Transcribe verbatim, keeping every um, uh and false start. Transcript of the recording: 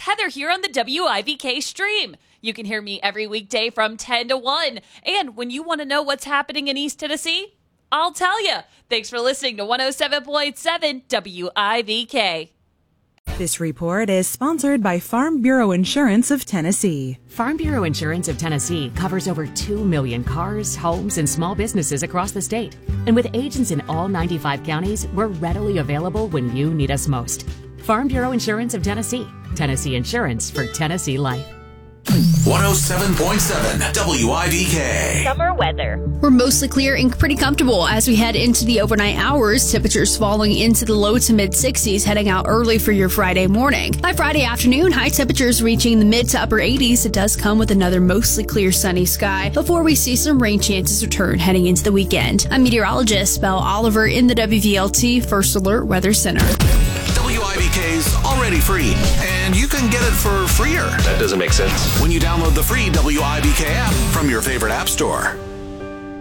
Heather here on the W I V K stream. You can hear me every weekday from ten to one. And when you want to know what's happening in East Tennessee, I'll tell you. Thanks for listening to one oh seven point seven W I V K. This report is sponsored by Farm Bureau Insurance of Tennessee. Farm Bureau Insurance of Tennessee covers over two million cars, homes, and small businesses across the state. And with agents in all ninety-five counties, we're readily available when you need us most. Farm Bureau Insurance of Tennessee. Tennessee Insurance for Tennessee Life. one oh seven point seven W I V K. Summer weather. We're mostly clear and pretty comfortable as we head into the overnight hours. Temperatures falling into the low to mid sixties, heading out early for your Friday morning. By Friday afternoon, high temperatures reaching the mid to upper eighties. It does come with another mostly clear sunny sky before we see some rain chances return heading into the weekend. I'm meteorologist Belle Oliver in the W V L T First Alert Weather Center. W I V K's already free, and you can get it for freer. That doesn't make sense. When you download the free W I V K app from your favorite app store.